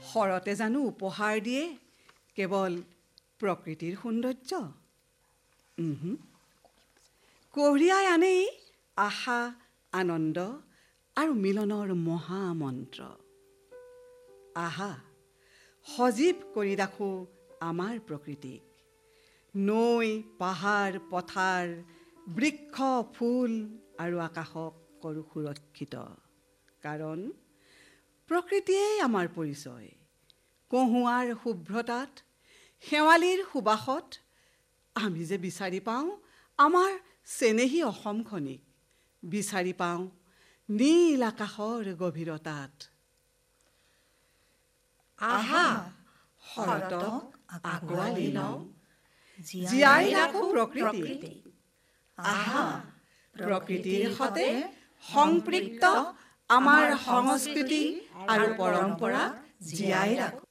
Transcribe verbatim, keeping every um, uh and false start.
শৰতে জানো উপহাৰ দিয়ে কেৱল প্ৰকৃতিৰ সৌন্দৰ্য? উহু, কঢ়িয়াই আনেই আশা, আনন্দ আৰু মিলনৰ মহামন্ত্ৰ। আহা, সজীৱ কৰি ৰাখোঁ আমাৰ প্ৰকৃতিক। নৈ, পাহাৰ, পথাৰ, বৃক্ষ, ফুল আৰু আকাশক কৰোঁ সুৰক্ষিত। কাৰণ প্ৰকৃতিয়েই আমাৰ পৰিচয়। কহুঁৱাৰ শুভ্ৰতাত, শেৱালিৰ সুবাসত আমি যে বিচাৰি পাওঁ আমাৰ চেনেহী অসমখনিক, বিচাৰি পাওঁ নীল আকাশৰ গভীৰতাত। আহা, শৰতক আঁকোৱালি লওঁ, জীয়াই ৰাখোঁ প্ৰকৃতি। আহা, প্ৰকৃতিৰ সতে সম্পৃক্ত আমাৰ সংস্কৃতি আৰু পৰম্পৰা জীয়াই ৰাখোঁ।